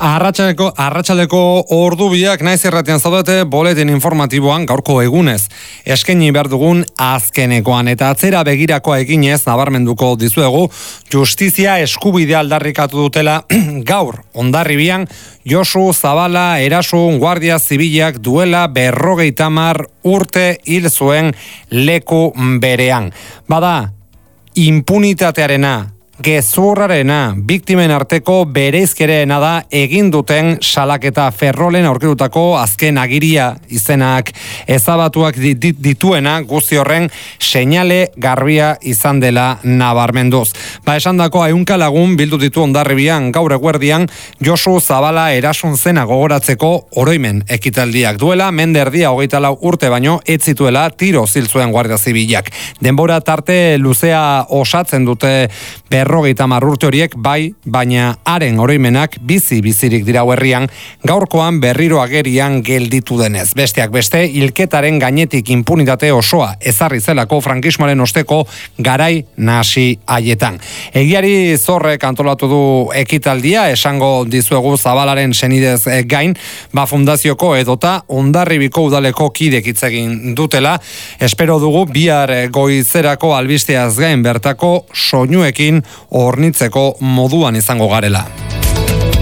Arratsaldeko ordu biak naiz irratian zaudete boletin informatiboan gaurko egunez. Eskaini behar dugun azkenekoan eta atzera begirakoa eginez nabarmenduko dizuegu justizia eskubidea aldarrikatu dutela gaur Hondarribian Josu Zabala erasun guardia zibilak duela 50 urte hil zuen leku berean. Bada, impunitatearena, gezurrarena, biktimen arteko bereizkereena da egin duten salaketa. Ferrolen aurkitutako azken agiria izenak ezabatuak dituena guzti horren seinale garbia izan dela nabarmenduz. Esandako 100 lagun bildu ditu Hondarribian gaur eguerdian Josu Zabala erasun zena gogoratzeko oroimen ekitaldiak. Duela menderdia 24 urte baino ez zituela tiro zil zuen guardia zibilak. Denbora tarte luzea osatzen dute 50 urte horiek bai, baina haren oroimenak bizirik dira herrian, gaurkoan berriro agerian gelditu denez. Besteak beste, hilketaren gainetik impunitate osoa ezarri zelako frankismoaren osteko garai nahasi haietan. Egiari Zorrek antolatu du ekitaldia, esango dizuegu Zabalaren senidez gain, fundazioko edota Hondarribiko udaleko kidek hitz egin dutela. Espero dugu bihar goizerako albisteaz gain bertako soinuekin hornitzeko moduan izango garela.